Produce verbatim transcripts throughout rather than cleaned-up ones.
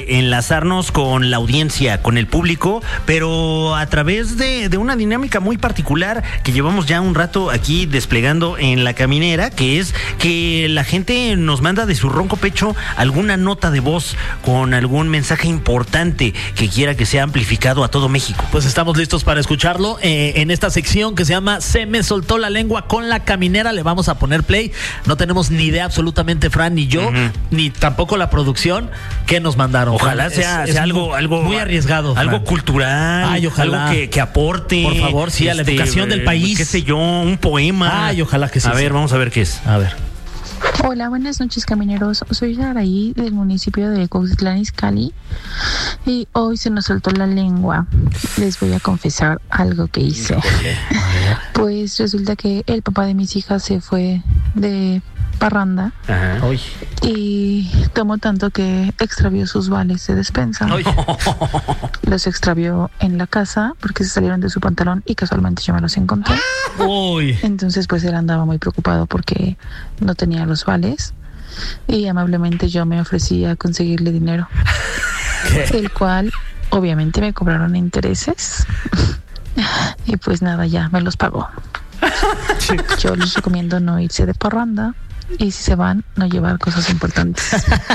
de enlazarnos con la audiencia, con el público, pero a través de, de una dinámica muy particular que llevamos ya un rato aquí desplegando en La Caminera, que es que la gente nos manda de su ronco pecho alguna nota de voz con algún mensaje importante que quiera que sea amplificado a todo México. Pues estamos listos para escucharlo eh, en esta sección que se llama Se me soltó la lengua con La Caminera. Le vamos a poner play. No tenemos ni idea absolutamente, Fran, ni yo, uh-huh. ni tampoco la producción que nos mandaron. Ojalá Fran, sea, es, sea es algo, muy, algo muy arriesgado, algo Fran. cultural. Ay, ojalá. Algo que, que aporte. Por favor, sí, este, a la educación del país. Qué sé yo, un poema. Ay, ojalá que sí. A ver, sí. vamos a ver qué es. A ver. Hola, buenas noches, camineros. Soy Saraí del municipio de Cuautitlán Izcalli y hoy se nos soltó la lengua. Les voy a confesar algo que hice. Pues resulta que el papá de mis hijas se fue de parranda. Ajá. Y tomó tanto que extravió sus vales de despensa. Ay. Los extravió en la casa porque se salieron de su pantalón y casualmente yo me los encontré. Uy. Entonces pues él andaba muy preocupado porque no tenía los vales y amablemente yo me ofrecí a conseguirle dinero. ¿Qué? El cual obviamente me cobraron intereses y pues nada, ya me los pagó. Yo les recomiendo no irse de parranda y si se van, no llevar cosas importantes.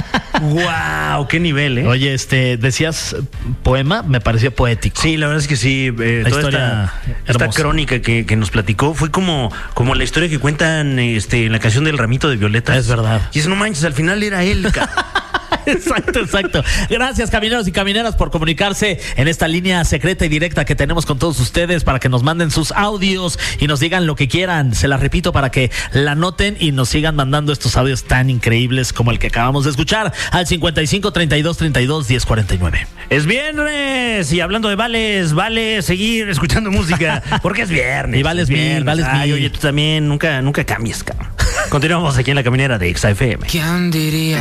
¡Wow! ¡Qué nivel, eh! Oye, este, decías poema, me pareció poético. Sí, la verdad es que sí. Eh, la toda historia esta, esta crónica que, que nos platicó fue como, como la historia que cuentan este, en la canción del Ramito de Violetas. Es verdad. Y eso no manches, al final era él. Exacto, exacto. Gracias, camineros y camineras, por comunicarse en esta línea secreta y directa que tenemos con todos ustedes para que nos manden sus audios y nos digan lo que quieran. Se las repito para que la noten y nos sigan mandando estos audios tan increíbles como el que acabamos de escuchar al cincuenta y cinco, treinta y dos, treinta y dos, diez, cuarenta y nueve. Es viernes y hablando de vales, vale seguir escuchando música porque es viernes. Y vales viernes. mil, vales Ay, mil. Oye, tú también nunca, nunca cambies, cabrón. Continuamos aquí en La Caminera de Exa F M. ¿Quién diría